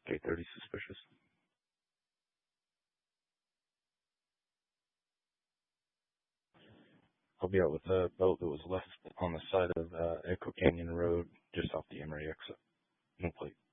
K30 suspicious. I'll be out with a boat that was left on the side of Echo Canyon Road, just off the Emory exit. No plate.